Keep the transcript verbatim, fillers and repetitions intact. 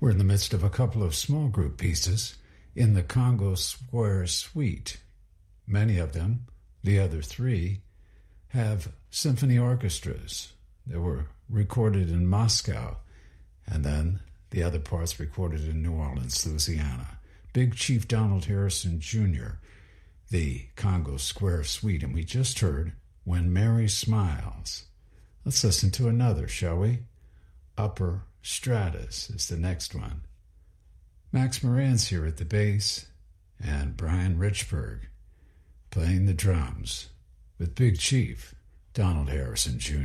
We're in the midst of a couple of small group pieces in the Congo Square Suite. Many of them, the other three, have symphony orchestras that were recorded in Moscow, and then the other parts recorded in New Orleans, Louisiana. Big Chief Donald Harrison Junior, the Congo Square Suite, and we just heard When Mary Smiles. Let's listen to another, shall we? Upper Stratus is the next one. Max Moran's here at the bass, and Brian Richburg playing the drums with Big Chief Donald Harrison Junior